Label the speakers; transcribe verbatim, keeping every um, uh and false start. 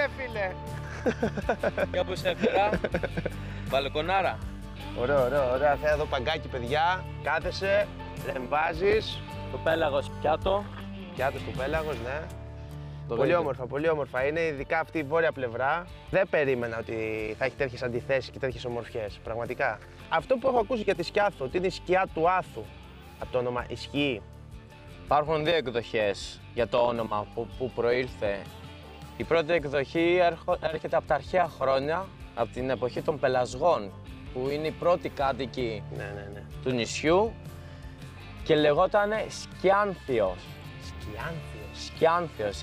Speaker 1: φίλε.
Speaker 2: Και όπως έφερα, μπαλκονάρα.
Speaker 1: Ωραίο, ωραίο, ωραία. Θα εδώ παγκάκι, παιδιά. Κάθεσαι, ρεμβάζεις.
Speaker 2: Το πέλαγος πιάτο.
Speaker 1: Πιάτο στο πέλαγος, ναι.
Speaker 2: Το
Speaker 1: Πολύ
Speaker 2: γαϊδί.
Speaker 1: όμορφα, πολύ όμορφα. Είναι ειδικά αυτή η βόρεια πλευρά. Δεν περίμενα ότι θα έχει τέτοιες αντιθέσεις και τέτοιες ομορφιές. Πραγματικά. Αυτό που έχω ακούσει για τη Σκιάθο, ότι είναι η σκιά του Άθου. Από το όνομα ισχύει.
Speaker 2: Υπάρχουν δύο εκδοχές για το όνομα που, που προήλθε. Η πρώτη εκδοχή έρχο, έρχεται από τα αρχαία χρόνια, από την εποχή των Πελασγών, που είναι οι πρώτοι κάτοικοι
Speaker 1: Ναι, ναι, ναι.
Speaker 2: του νησιού και λεγότανε Σκιάνθιος.
Speaker 1: Σκιάνθιος.
Speaker 2: Σκιάνθιος.